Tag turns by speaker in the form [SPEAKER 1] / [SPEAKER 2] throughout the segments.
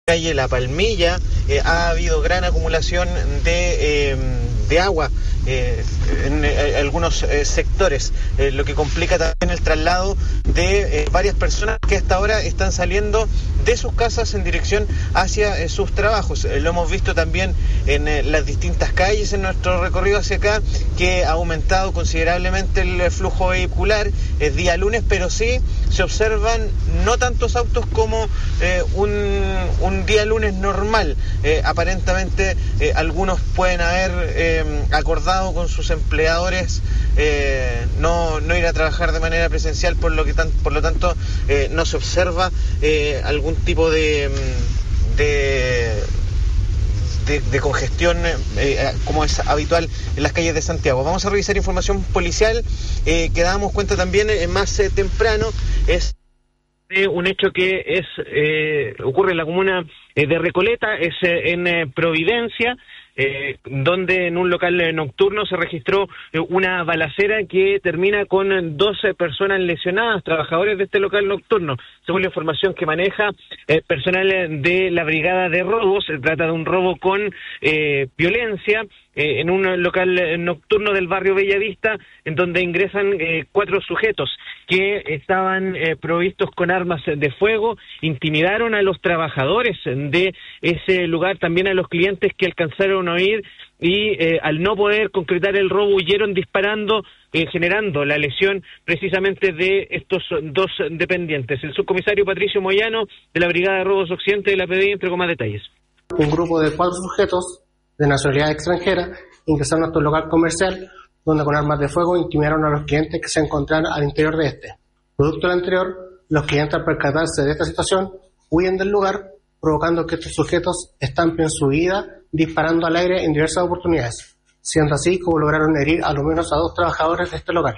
[SPEAKER 1] calle La Palmilla ha habido gran acumulación de agua en algunos sectores, lo que complica también el traslado de varias personas que hasta ahora están saliendo de sus casas en dirección hacia sus trabajos. Lo hemos visto también en las distintas calles en nuestro recorrido hacia acá, que ha aumentado considerablemente el flujo vehicular. Es día lunes, pero sí se observan no tantos autos como un día lunes normal. Aparentemente algunos pueden haber acordado con sus empleadores no ir a trabajar de manera presencial, por lo tanto no se observa algún tipo de congestión como es habitual en las calles de Santiago. Vamos a revisar información policial que dábamos cuenta también más temprano. Es un hecho que ocurre en la comuna de Recoleta, es en Providencia, donde en un local nocturno se registró una balacera que termina con 12 personas lesionadas, trabajadores de este local nocturno. Según la información que maneja personal de la Brigada de Robos, se trata de un robo con violencia en un local nocturno del barrio Bellavista, en donde ingresan 4 sujetos que estaban provistos con armas de fuego, intimidaron a los trabajadores de ese lugar, también a los clientes que alcanzaron a oír, y al no poder concretar el robo huyeron disparando, generando la lesión precisamente de estos 2 dependientes. El subcomisario Patricio Moyano de la Brigada de Robos Occidente de la PDI entregó más detalles.
[SPEAKER 2] Un grupo de 4 sujetos de nacionalidad extranjera ingresaron a nuestro local comercial, donde con armas de fuego intimidaron a los clientes que se encontraban al interior de este. Producto del anterior, los clientes, al percatarse de esta situación, huyen del lugar, provocando que estos sujetos estampien su huida disparando al aire en diversas oportunidades, siendo así como lograron herir a lo menos a 2 trabajadores de este local.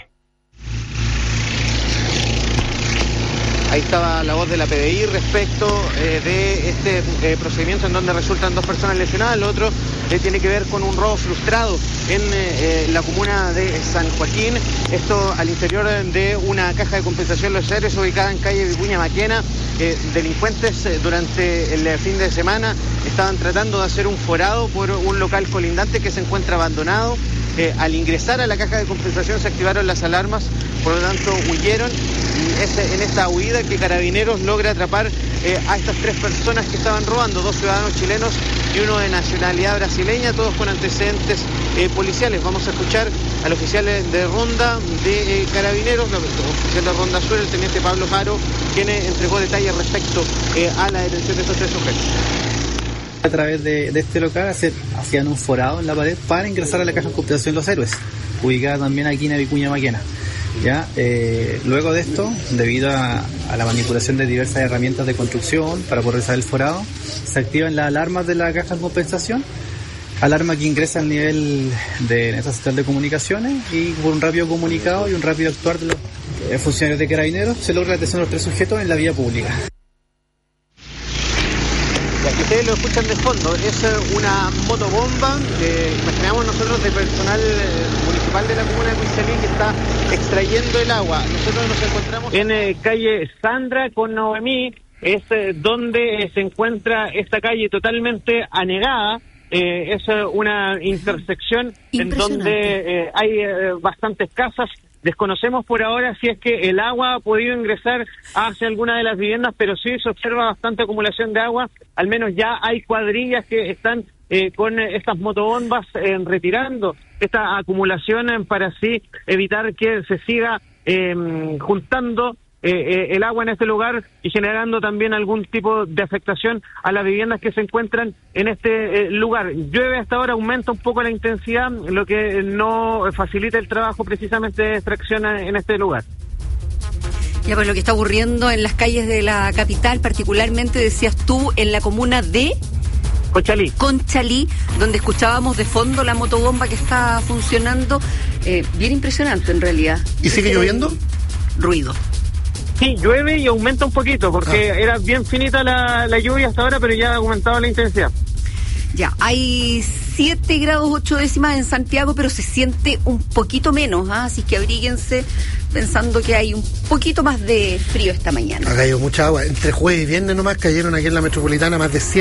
[SPEAKER 1] Ahí estaba la voz de la PDI respecto de este procedimiento en donde resultan 2 personas lesionadas. Lo otro tiene que ver con un robo frustrado en la comuna de San Joaquín. Esto al interior de una caja de compensación Los Héroes ubicada en calle Vicuña Maquena. Delincuentes durante el fin de semana estaban tratando de hacer un forado por un local colindante que se encuentra abandonado. Al ingresar a la caja de compensación se activaron las alarmas, por lo tanto huyeron, y es en esta huida que Carabineros logra atrapar a estas 3 personas que estaban robando, 2 ciudadanos chilenos y uno de nacionalidad brasileña, todos con antecedentes policiales. Vamos a escuchar al oficial de ronda de Carabineros, el oficial de ronda sur, el teniente Pablo Jaro, quien entregó detalles respecto a la detención de estos 3 sujetos.
[SPEAKER 3] A través de este local hacían un forado en la pared para ingresar a la caja de compensación Los Héroes, ubicada también aquí en Vicuña Maquena. ¿Ya? Luego de esto, debido a la manipulación de diversas herramientas de construcción para poder realizar el forado, se activan las alarmas de la caja de compensación, alarma que ingresa al nivel de esta central de comunicaciones, y por un rápido comunicado y un rápido actuar de los funcionarios de Carabineros se logra la detención de los 3 sujetos en la vía pública.
[SPEAKER 1] Ustedes lo escuchan de fondo, es una motobomba, imaginamos nosotros, de personal municipal de la comuna de Cuichalí, que está extrayendo el agua. Nosotros nos encontramos en calle Sandra con Noemí, es donde se encuentra esta calle totalmente anegada. Es una intersección en donde hay bastantes casas. Desconocemos por ahora si es que el agua ha podido ingresar hacia alguna de las viviendas, pero sí se observa bastante acumulación de agua. Al menos ya hay cuadrillas que están con estas motobombas retirando esta acumulación para así evitar que se siga juntando el agua en este lugar y generando también algún tipo de afectación a las viviendas que se encuentran en este lugar. Llueve hasta ahora, aumenta un poco la intensidad, lo que no facilita el trabajo precisamente de extracción en este lugar.
[SPEAKER 4] Ya, pues lo que está ocurriendo en las calles de la capital, particularmente decías tú, en la comuna de Conchalí, donde escuchábamos de fondo la motobomba que está funcionando, bien impresionante en realidad.
[SPEAKER 5] ¿Y sigue lloviendo?
[SPEAKER 4] Ruido.
[SPEAKER 1] Sí, llueve y aumenta un poquito, porque era bien finita la lluvia hasta ahora, pero ya ha aumentado la intensidad.
[SPEAKER 4] Ya, hay 7 grados 8 décimas en Santiago, pero se siente un poquito menos, así que abríguense pensando que hay un poquito más de frío esta mañana.
[SPEAKER 5] Ha caído mucha agua. Entre jueves y viernes nomás cayeron aquí en la metropolitana más de 100